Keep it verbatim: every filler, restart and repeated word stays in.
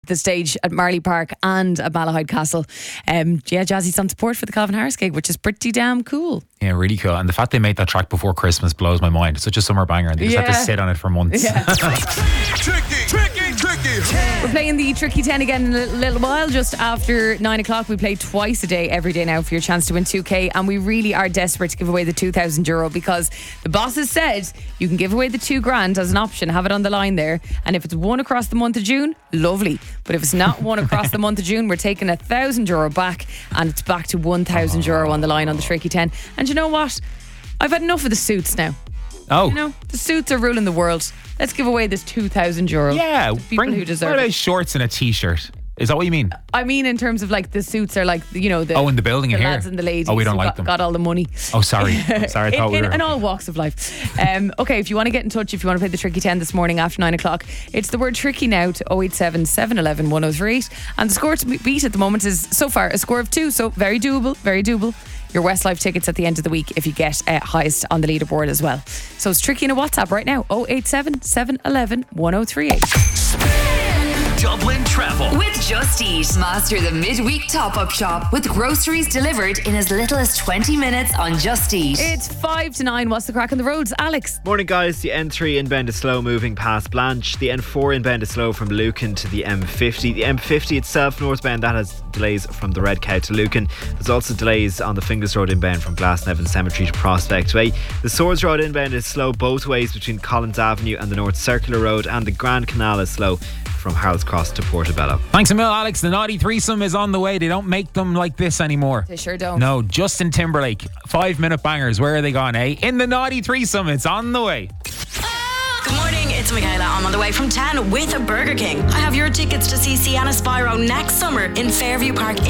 the stage at Marley Park and at Malahide Castle. Um, yeah, Jazzy's on support for the Calvin Harris gig, which is pretty damn cool. Yeah, really cool. And the fact they made that track before Christmas blows my mind. It's such a summer banger and they just Yeah. had to sit on it for months. Yeah. Tricky, tricky, tricky. We're playing the Tricky ten again in a little, little while. Just after nine o'clock, we play twice a day, every day now, for your chance to win two K. And we really are desperate to give away the two thousand euro because the bosses said you can give away the two grand as an option. Have it on the line there. And if it's one across the month of June, lovely. But if it's not one across the month of June, we're taking a thousand euro back, and it's back to one thousand euro on the line on the Tricky ten. And you know what? I've had enough of the suits now. Oh. You know, the suits are ruling the world. Let's give away this two thousand euro. Yeah. to people Bring, who deserve what about it. shorts and a t-shirt? Is that what you mean? I mean, in terms of like the suits are like, you know, the, Oh, in the building the in here? lads and the ladies. Oh, we don't who like got, them. got all the money. Oh, sorry. Sorry, I thought in, we in, were... in all walks of life. Um, okay, if you want to get in touch, if you want to play the Tricky ten this morning after nine o'clock, it's the word tricky now to oh eight seven, seven one one, one oh three eight. And the score to beat at the moment is so far a score of two. So very doable, very doable. Your Westlife tickets at the end of the week if you get uh, highest on the leaderboard as well. So it's tricky in a WhatsApp right now. oh eight seven, seven one one, one oh three eight. Dublin Travel. With Just Eat. Master the midweek top-up shop with groceries delivered in as little as twenty minutes on Just Eat. It's five to nine. What's the crack on the roads? Alex. Morning guys, the N three inbound is slow moving past Blanche. The N four inbound is slow from Lucan to the M fifty. The M fifty itself northbound, that has delays from the Red Cow to Lucan. There's also delays on the Finglas Road inbound from Glasnevin Cemetery to Prospect Way. The Swords Road inbound is slow both ways between Collins Avenue and the North Circular Road, and the Grand Canal is slow from Harold's Cross to Portobello. Thanks a mil, Alex. The Naughty Threesome is on the way. They don't make them like this anymore. They sure don't. No, Justin Timberlake. Five minute bangers. Where are they gone, eh? In the Naughty Threesome. It's on the way. Good morning, it's Michaela. I'm on the way from town with a Burger King. I have your tickets to see Sienna Spyro next summer in Fairview Park